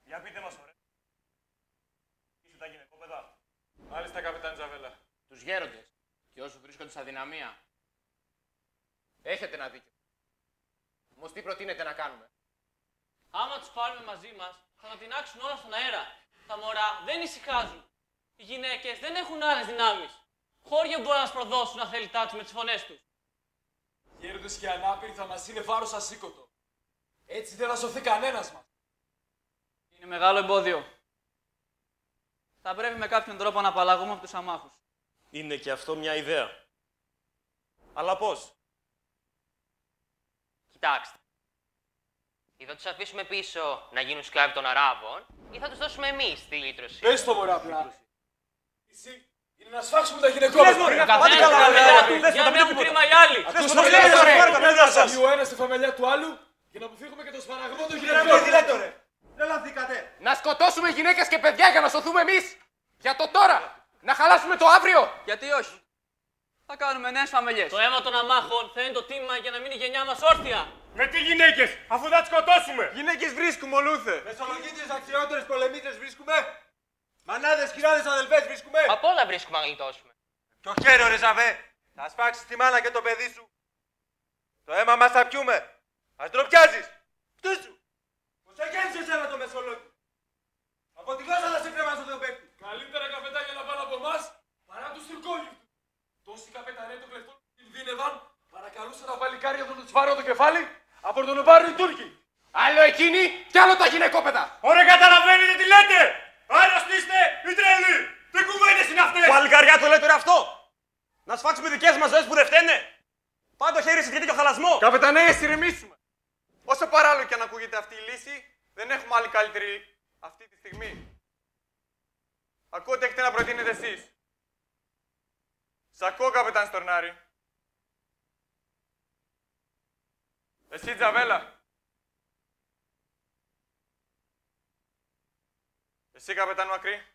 Για πείτε μας, ωραία. Είσαι τα γυναικόπαιδα. Μάλιστα, καπετάν Τζαβέλα. Τους γέροντες και όσους βρίσκονται σε αδυναμία. Έχετε ένα δίκιο. Όμως τι προτείνετε να κάνουμε? Άμα τους πάρουμε μαζί μας, θα τα τεινάξουν όλα στον αέρα. Τα μωρά δεν ησυχάζουν. Οι γυναίκες δεν έχουν άλλες δυνάμεις. Χώρια μπορούν να μας προδώσουν αθελητά τους με τις φωνές τους. Γέροντες και ανάπηροι θα μας είναι βάρος ασήκωτο. Έτσι δεν θα σωθεί κανένας μας. Είναι μεγάλο εμπόδιο. Θα πρέπει με κάποιον τρόπο να απαλλαγούμε από τους αμάχους. Είναι και αυτό μια ιδέα. Αλλά πώς? Κοιτάξτε. Ή θα τους αφήσουμε πίσω να γίνουν σκλάβοι των Αράβων, ή θα τους δώσουμε εμείς τη λύτρωση. Πες το μωρά απλά. Εσύ είναι να σφάξουμε τα γυναικόπαιδα. Για να έχουν κρίμα οι άλλοι. Ή ο ένας στη φαμελιά του άλλου για να αποφύγουμε και το σπαραγμό των γυναικών. Να σκοτώσουμε γυναίκες και παιδιά για να σωθούμε εμείς! Για το τώρα! Να χαλάσουμε το αύριο! Γιατί όχι. Θα κάνουμε νέες φαμελιές. Το αίμα των αμάχων θα είναι το τίμημα για να μείνει η γενιά μας όρθια. Με τι γυναίκες, αφού θα τις σκοτώσουμε! Γυναίκες βρίσκουμε, ολούθε. Μεσολογγίτες, αξιότερες πολεμίτες βρίσκουμε. Μανάδες, χειράδες, αδελφές βρίσκουμε. Από όλα βρίσκουμε να γλιτώσουμε. Το χέρο, ρε Ζαβέ. Θα σφάξεις τη μάνα και το παιδί σου. Το αίμα μας θα πιούμε. Ας ντροπιάζεις. Κτούσου. Πώς αγέννησε εσένα το Μεσολόγγι. Από τη γλώσσα θα σε κρεμάσω το παίκτη. Καλύτερα καπετάνια να πάνε από εμάς παρά τους τουρκόλιους. Τόσοι καπεταναίοι των κλεφτών κινδύνευαν, παρακαλούσαν τα παλικάρια να τους βάρουν το κεφάλι από τον πάρουν οι Τούρκοι. Άλλο εκείνοι κι άλλο τα γυναικόπαιδα! Ωραία, καταλαβαίνετε τι λέτε! Άρρωστοι είστε ή τρελοί! Τι κουβέντες είναι αυτές! Παλικαριά το λέει τώρα αυτό. Να σφάξουμε δικές μας ζωές που δεν φταίνε. Πάντο χέρι σε τέτοιο χαλασμό. Καπετανέ, ηρεμήσουμε. Όσο παράλογο και αν ακούγεται αυτή η λύση, δεν έχουμε άλλη καλύτερη αυτή τη στιγμή. Ακούω τι έχετε να προτείνετε εσείς. Σ' ακούω, καπετάν Στορνάρη. Εσύ, Τζαβέλα. Εσύ, καπετάν Μακρύ.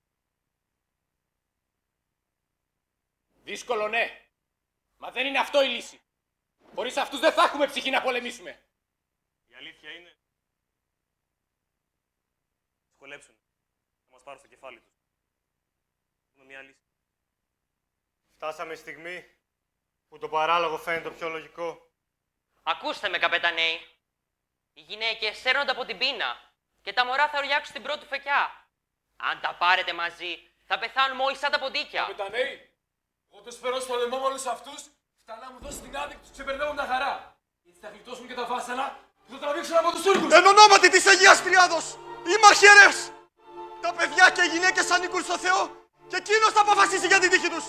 Δύσκολο, ναι. Μα δεν είναι αυτό η λύση. Χωρίς αυτούς δεν θα έχουμε ψυχή να πολεμήσουμε. Η αλήθεια είναι... Θα σχολέψουν. Θα μας πάρουν στο κεφάλι τους. Έχουμε μια λύση. Φτάσαμε στη στιγμή που το παράλογο φαίνεται το πιο λογικό. Ακούστε με, καπετανέοι. Οι γυναίκες σέρνονται από την πείνα και τα μωρά θα ουριάξουν την πρώτη φεκιά. Αν τα πάρετε μαζί, θα πεθάνουμε όλοι σαν τα ποντίκια. Καπετανέοι, εγώ τους φέρω στο λαιμό με όλους αυτούς, φτάνει να μου δώσει την άδεια και τους ξεπερνάω τα χαρά. Έτσι θα γλιτώσουν και τα βάσανα που θα τραβήξουν από τους Τούρκους. Εν ονόματι της Αγίας Τριάδος, οι μαχαίρες, τα παιδιά και οι γυναίκες ανήκουν στο Θεό και εκείνος θα αποφασίσει για την τύχη τους.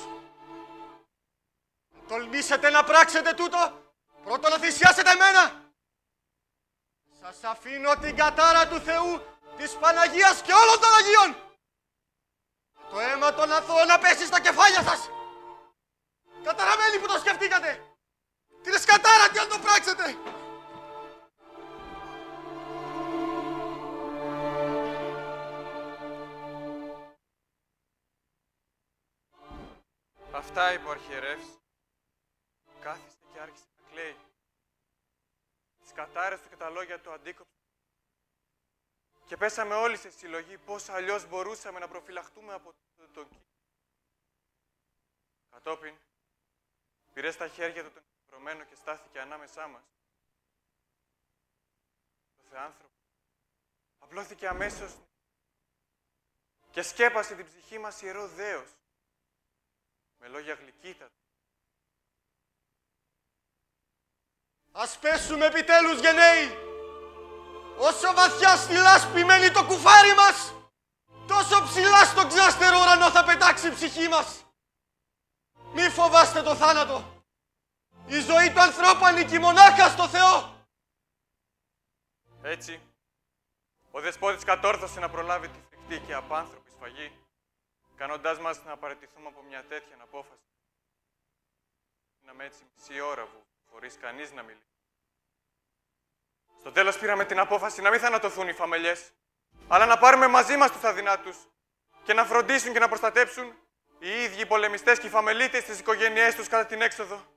Τολμήσετε να πράξετε τούτο, πρώτον να θυσιάσετε εμένα. Σας αφήνω την κατάρα του Θεού, της Παναγίας και όλων των Αγίων. Το αίμα των αθώων να πέσει στα κεφάλια σας. Καταραμένοι που το σκεφτήκατε. Την σκατάρα τι αν το πράξετε. Αυτά είπε ο αρχιερεύς. Κάθισε και άρχισε να κλαίει. Τις κατάρες του και τα λόγια του αντίκοψε. Και πέσαμε όλοι σε συλλογή πώς αλλιώς μπορούσαμε να προφυλαχτούμε από τον κύριο. Κατόπιν, πήρε στα χέρια του τον υπηρωμένο και στάθηκε ανάμεσά μας. Το Θεάνθρωπο απλώθηκε αμέσως και σκέπασε την ψυχή μας ιερό δέος με λόγια γλυκύτατα. Ας πέσουμε επιτέλους, γενναίοι! Όσο βαθιά στη λάσπη μένει το κουφάρι μας, τόσο ψηλά στον ξάστερο ουρανό θα πετάξει η ψυχή μας. Μη φοβάστε το θάνατο. Η ζωή του ανθρώπου ανήκει μονάχα στο Θεό. Έτσι, ο δεσπότης κατόρθωσε να προλάβει τη φρικτή και απάνθρωπη σφαγή, κάνοντάς μας να παραιτηθούμε από μια τέτοια απόφαση. Μείναμε έτσι μισή ώρα χωρίς κανείς να μιλήσει. Στο τέλος πήραμε την απόφαση να μην θανατωθούν οι φαμελιές, αλλά να πάρουμε μαζί μας τους αδυνάτους και να φροντίσουν και να προστατέψουν οι ίδιοι οι πολεμιστές και οι φαμελίτες στις οικογένειές τους κατά την έξοδο.